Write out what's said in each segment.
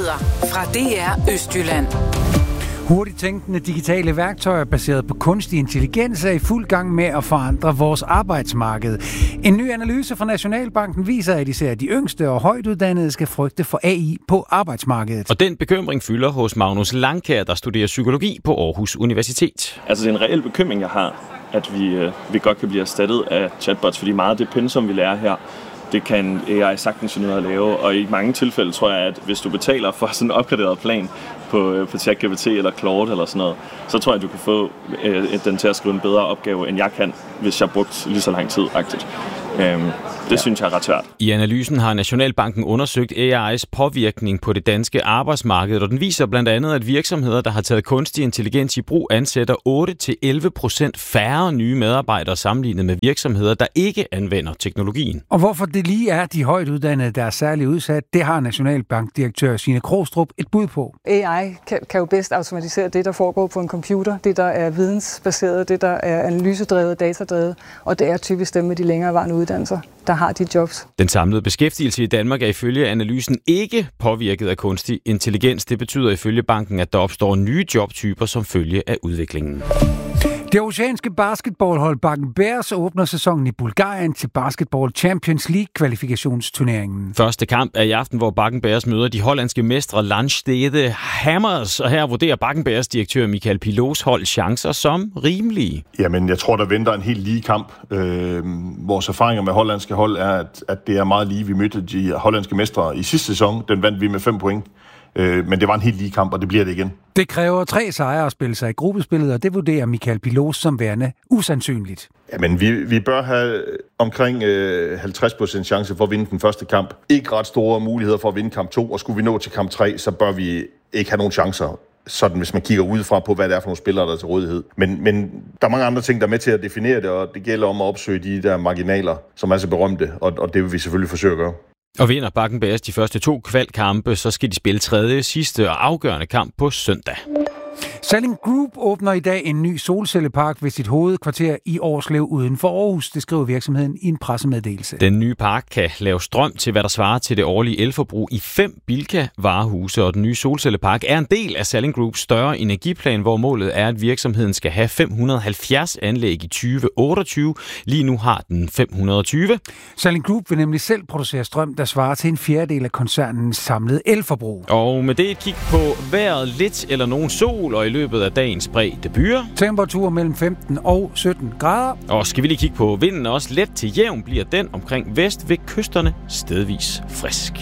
Nyheder fra DR Østjylland. Hurtigt tænkende digitale værktøjer baseret på kunstig intelligens er i fuld gang med at forandre vores arbejdsmarked. En ny analyse fra Nationalbanken viser, at især de yngste og højtuddannede skal frygte for AI på arbejdsmarkedet. Og den bekymring fylder hos Magnus Langkær, der studerer psykologi på Aarhus Universitet. Altså det er en reel bekymring, jeg har, at vi godt kan blive erstattet af chatbots, fordi meget af det pensum, vi lærer her, det kan AI sagtens finde ud af at lave, og i mange tilfælde tror jeg, at hvis du betaler for sådan en opgraderet plan på ChatGPT eller Claude eller sådan noget, så tror jeg, at du kan få den til at skrive en bedre opgave, end jeg kan, hvis jeg brugt lige så lang tid-agtigt. Det synes jeg er ret svært. I analysen har Nationalbanken undersøgt AI's påvirkning på det danske arbejdsmarked, og den viser blandt andet, at virksomheder, der har taget kunstig intelligens i brug, ansætter 8-11% færre nye medarbejdere sammenlignet med virksomheder, der ikke anvender teknologien. Og hvorfor det lige er de højt uddannede, der er særligt udsat, det har Nationalbankdirektør Signe Krogstrup et bud på. AI kan jo bedst automatisere det, der foregår på en computer, det, der er vidensbaseret, det, der er analysedrevet, datadrevet, og det er typisk dem med de længerevarende uddannelser, der har de jobs. Den samlede beskæftigelse i Danmark er ifølge analysen ikke påvirket af kunstig intelligens. Det betyder ifølge banken, at der opstår nye jobtyper som følge af udviklingen. Det oceanske basketballhold Bakken Bears åbner sæsonen i Bulgarien til Basketball Champions League-kvalifikationsturneringen. Første kamp er i aften, hvor Bakken Bears møder de hollandske mestre Landstede Hammers, og her vurderer Bakken Bears direktør Michael Pilos hold chancer som rimelige. Jamen, jeg tror, der venter en helt lige kamp. Vores erfaringer med hollandske hold er, at det er meget lige. Vi mødte de hollandske mestre i sidste sæson. Den vandt vi med 5 point. Men det var en helt lige kamp, og det bliver det igen. Det kræver 3 sejre at spille sig i gruppespillet, og det vurderer Michael Pilos som værende usandsynligt. Jamen, vi bør have omkring 50% chance for at vinde den første kamp. Ikke ret store muligheder for at vinde kamp 2, og skulle vi nå til kamp 3, så bør vi ikke have nogen chancer. Sådan, hvis man kigger udefra på, hvad det er for nogle spillere, der er til rådighed. Men der er mange andre ting, der er med til at definere det, og det gælder om at opsøge de der marginaler, som er så berømte, og det vil vi selvfølgelig forsøge at gøre. Og vinder Bakken Bears de første 2 kvalkampe, så skal de spille tredje, sidste og afgørende kamp på søndag. Salling Group åbner i dag en ny solcellepark ved sit hovedkvarter i Årslev uden for Aarhus. Det skriver virksomheden i en pressemeddelelse. Den nye park kan lave strøm til, hvad der svarer til det årlige elforbrug i 5 Bilka-varehuse, og den nye solcellepark er en del af Salling Groups større energiplan, hvor målet er, at virksomheden skal have 570 anlæg i 2028. Lige nu har den 520. Salling Group vil nemlig selv producere strøm, der svarer til en fjerdedel af koncernens samlede elforbrug. Og med det et kig på vejret, lidt eller nogen sol, og i løbet af dagens spredte byer. Temperaturer mellem 15 og 17 grader. Og skal vi lige kigge på vinden også let til jævn, bliver den omkring vest ved kysterne stedvis frisk.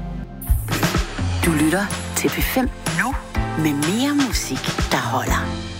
Du lytter til P5 nu med mere musik, der holder.